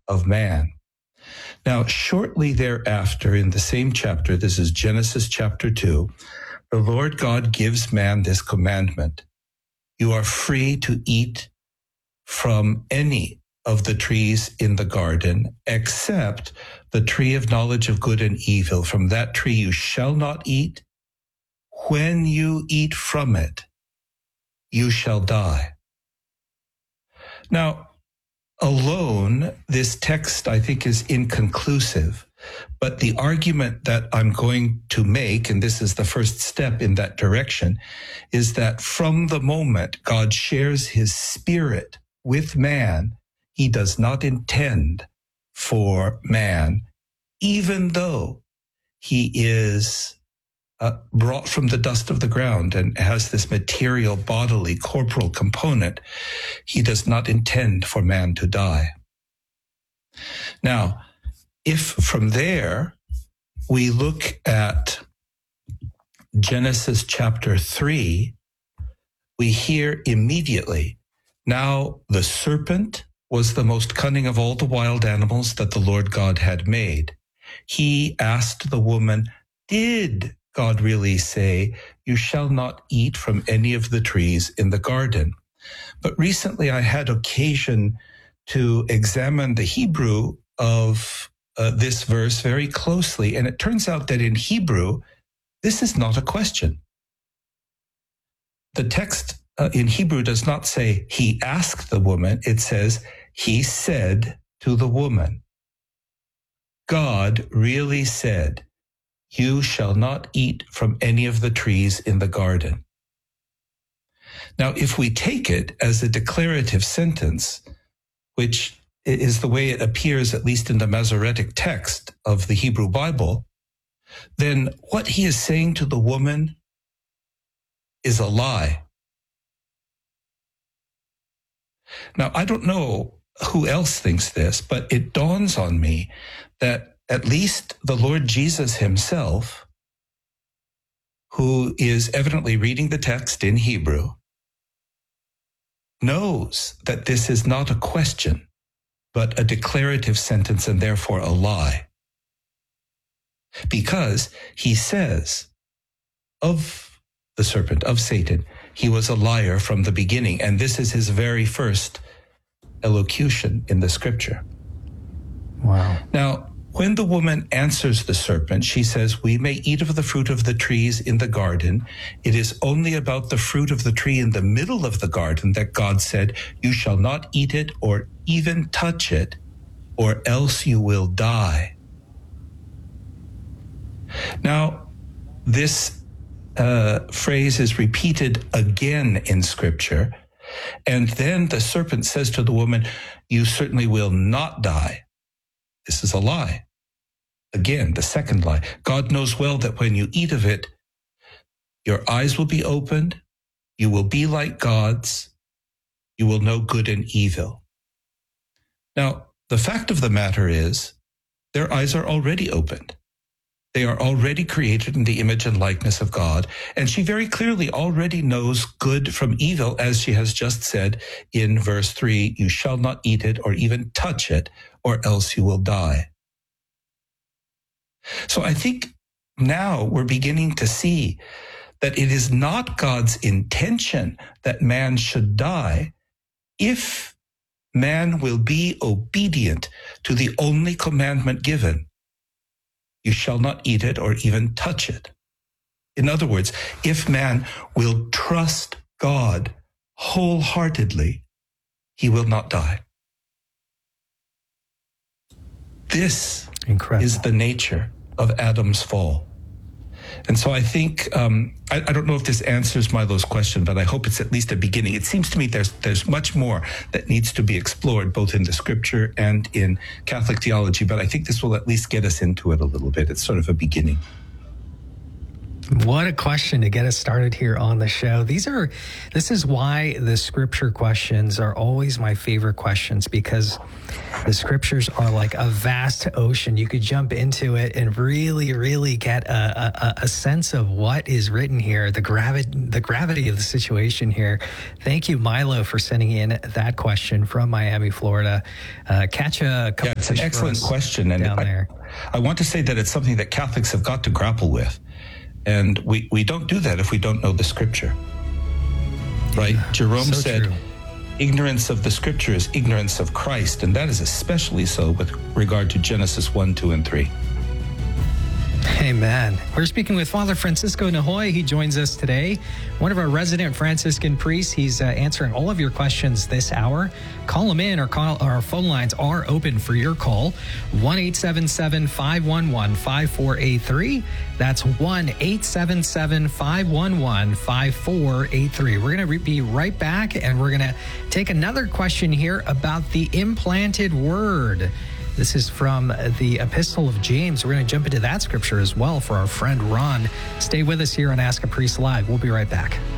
of man. Now, shortly thereafter, in the same chapter, this is Genesis chapter 2, the Lord God gives man this commandment. You are free to eat from any of the trees in the garden, except the tree of knowledge of good and evil. From that tree you shall not eat. When you eat from it, you shall die. Now, alone, this text, I think, is inconclusive. But the argument that I'm going to make, and this is the first step in that direction, is that from the moment God shares his spirit with man, he does not intend for man, even though he is brought from the dust of the ground and has this material, bodily, corporal component, he does not intend for man to die. Now, if from there we look at Genesis chapter 3, we hear immediately, now the serpent was the most cunning of all the wild animals that the Lord God had made. He asked the woman, did God really say, you shall not eat from any of the trees in the garden? But recently I had occasion to examine the Hebrew of this verse very closely, and it turns out that in Hebrew, this is not a question. The text in Hebrew does not say, he asked the woman. It says, he said to the woman. God really said, you shall not eat from any of the trees in the garden. Now, if we take it as a declarative sentence, which is the way it appears, at least in the Masoretic text of the Hebrew Bible, then what he is saying to the woman is a lie. Now, I don't know who else thinks this, but it dawns on me that at least the Lord Jesus himself, who is evidently reading the text in Hebrew, knows that this is not a question, but a declarative sentence and therefore a lie. Because he says of the serpent, of Satan, he was a liar from the beginning. And this is his very first elocution in the scripture. Wow. Now, when the woman answers the serpent, she says, we may eat of the fruit of the trees in the garden. It is only about the fruit of the tree in the middle of the garden that God said, you shall not eat it or even touch it, or else you will die. Now, this phrase is repeated again in Scripture, and then the serpent says to the woman, you certainly will not die. This is a lie. Again, the second lie. God knows well that when you eat of it, your eyes will be opened, you will be like gods, you will know good and evil. Now, the fact of the matter is, their eyes are already opened. They are already created in the image and likeness of God, and she very clearly already knows good from evil, as she has just said in verse 3, you shall not eat it or even touch it, or else you will die. So I think now we're beginning to see that it is not God's intention that man should die if man will be obedient to the only commandment given. You shall not eat it or even touch it. In other words, if man will trust God wholeheartedly, he will not die. This is the nature of Adam's fall. And so I think, I don't know if this answers Milo's question, but I hope it's at least a beginning. It seems to me there's much more that needs to be explored, both in the scripture and in Catholic theology, but I think this will at least get us into it a little bit. It's sort of a beginning. What a question to get us started here on the show. This is why the scripture questions are always my favorite questions, because the scriptures are like a vast ocean. You could jump into it and really, really get a sense of what is written here, the gravity of the situation here. Thank you, Milo, for sending in that question from Miami, Florida. Catch a couple. Yeah, it's an excellent question, and I want to say that it's something that Catholics have got to grapple with. And we don't do that if we don't know the scripture, right? Yeah, Jerome said, true. Ignorance of the scripture is ignorance of Christ. And that is especially so with regard to Genesis 1, 2, and 3. Amen. We're speaking with Father Francisco Nahoy. He joins us today, one of our resident Franciscan priests. He's answering all of your questions this hour. Call him in, or our phone lines are open for your call. 1-877-511-5483. That's 1-877-511-5483. We're going to be right back, and we're going to take another question here about the implanted word. This is from the Epistle of James. We're going to jump into that scripture as well for our friend Ron. Stay with us here on Ask a Priest Live. We'll be right back.